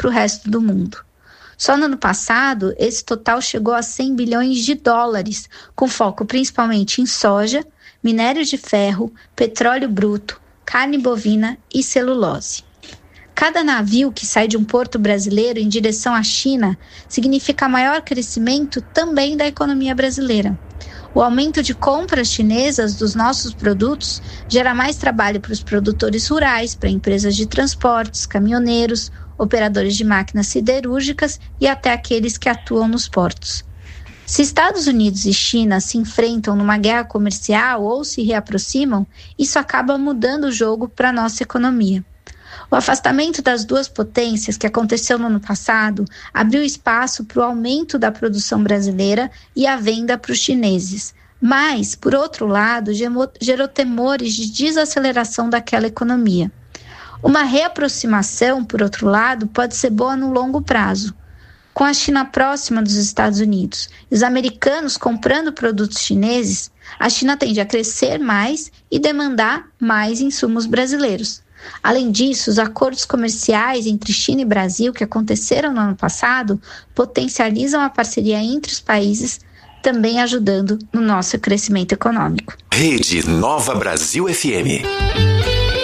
para o resto do mundo. Só no ano passado, esse total chegou a 100 bilhões de dólares, com foco principalmente em soja, minério de ferro, petróleo bruto, carne bovina e celulose. Cada navio que sai de um porto brasileiro em direção à China significa maior crescimento também da economia brasileira. O aumento de compras chinesas dos nossos produtos gera mais trabalho para os produtores rurais, para empresas de transportes, caminhoneiros, operadores de máquinas siderúrgicas e até aqueles que atuam nos portos. Se Estados Unidos e China se enfrentam numa guerra comercial ou se reaproximam, isso acaba mudando o jogo para a nossa economia. O afastamento das duas potências que aconteceu no ano passado abriu espaço para o aumento da produção brasileira e a venda para os chineses. Mas, por outro lado, gerou temores de desaceleração daquela economia. Uma reaproximação, por outro lado, pode ser boa no longo prazo. Com a China próxima dos Estados Unidos e os americanos comprando produtos chineses, a China tende a crescer mais e demandar mais insumos brasileiros. Além disso, os acordos comerciais entre China e Brasil que aconteceram no ano passado potencializam a parceria entre os países, também ajudando no nosso crescimento econômico. Rede Nova Brasil FM.